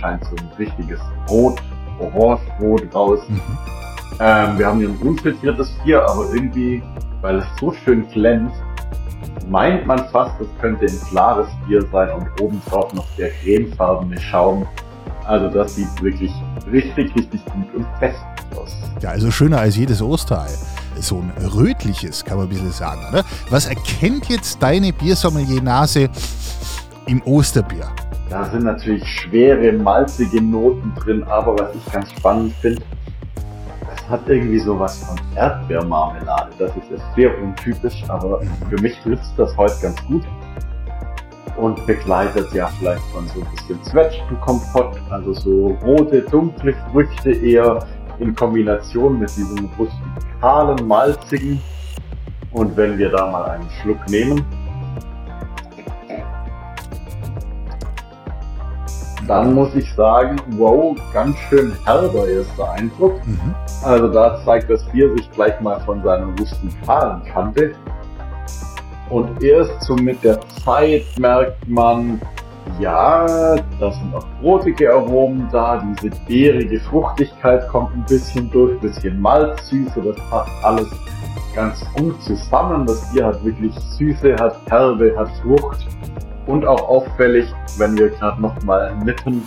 scheint so ein richtiges Rot, Orange-Rot raus. Wir haben hier ein unfiltriertes Bier, aber irgendwie, weil es so schön glänzt, meint man fast, es könnte ein klares Bier sein und obendrauf noch der cremefarbene Schaum. Also das sieht wirklich richtig, richtig gut und fest aus. Ja, also schöner als jedes Osterei. So ein rötliches, kann man ein bisschen sagen, oder? Was erkennt jetzt deine Biersommelier-Nase im Osterbier? Da sind natürlich schwere, malzige Noten drin, aber was ich ganz spannend finde, das hat irgendwie sowas von Erdbeermarmelade. Das ist jetzt sehr untypisch, aber für mich trifft das heute ganz gut. Und begleitet ja vielleicht von so ein bisschen Zwetschgenkompott, also so rote, dunkle Früchte eher in Kombination mit diesem rustikalen, malzigen. Und wenn wir da mal einen Schluck nehmen, dann muss ich sagen, wow, ganz schön herber erster Eindruck. Also da zeigt das Bier sich gleich mal von seiner rustikalen Kante. Und erst so mit der Zeit merkt man, ja, da sind auch brotige Aromen da, diese beerige Fruchtigkeit kommt ein bisschen durch, ein bisschen Malzsüße, das passt alles ganz gut zusammen. Das Bier hat wirklich Süße, hat Herbe, hat Frucht und auch auffällig, wenn wir gerade nochmal nippen,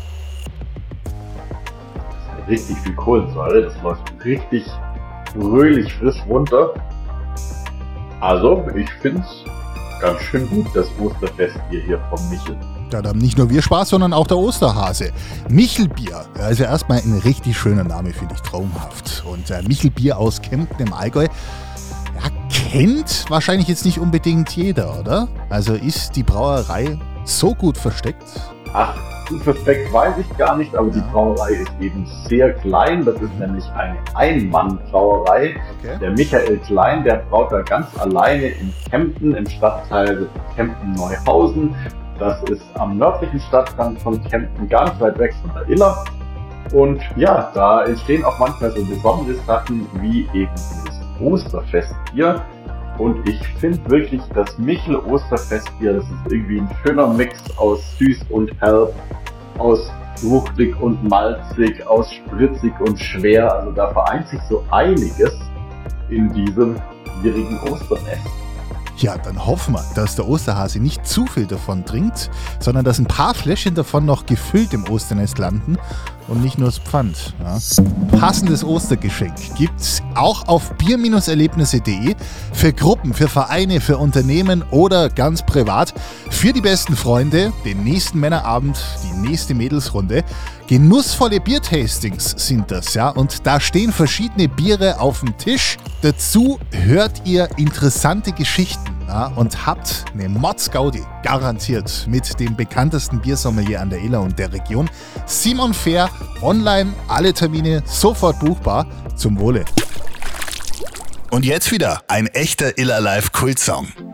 richtig viel Kohlensäure, das läuft richtig fröhlich frisch runter. Also, ich finde es ganz schön gut, das Osterfestbier hier vom Michel. Ja, da haben nicht nur wir Spaß, sondern auch der Osterhase. Michelbier, also erstmal ein richtig schöner Name, finde ich traumhaft. Und Michelbier aus Kempten im Allgäu, ja, kennt wahrscheinlich jetzt nicht unbedingt jeder, oder? Also ist die Brauerei so gut versteckt? Ach, gut versteckt weiß ich gar nicht, aber die Brauerei ist eben sehr klein. Das ist nämlich eine Ein-Mann-Brauerei. Okay. Der Michael Klein, der braut da ganz alleine in Kempten, im Stadtteil Kempten-Neuhausen. Das ist am nördlichen Stadtrand von Kempten, ganz weit weg von der Iller. Und ja, da entstehen auch manchmal so besondere Sachen wie eben dieses Osterfestbier. Und ich finde wirklich, das Michel Osterfestbier, das ist irgendwie ein schöner Mix aus süß und herb, aus fruchtig und malzig, aus spritzig und schwer. Also da vereint sich so einiges in diesem schwierigen Osternest. Ja, dann hoffen wir, dass der Osterhase nicht zu viel davon trinkt, sondern dass ein paar Fläschchen davon noch gefüllt im Osternest landen und nicht nur das Pfand. Ja. Passendes Ostergeschenk gibt's auch auf bier-erlebnisse.de für Gruppen, für Vereine, für Unternehmen oder ganz privat. Für die besten Freunde, den nächsten Männerabend, die nächste Mädelsrunde. Genussvolle Biertastings sind das, ja, und da stehen verschiedene Biere auf dem Tisch. Dazu hört ihr interessante Geschichten, ja, und habt eine Mordsgaudi garantiert mit dem bekanntesten Biersommelier an der Iller und der Region, Simon Fehr. Online alle Termine sofort buchbar. Zum Wohle. Und jetzt wieder ein echter Iller Live Kultsong.